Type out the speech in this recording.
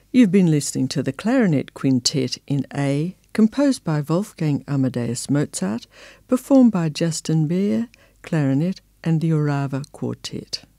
You've been listening to the Clarinet Quintet in A, composed by Wolfgang Amadeus Mozart, performed by Justin Beer, clarinet, and the Orava Quartet.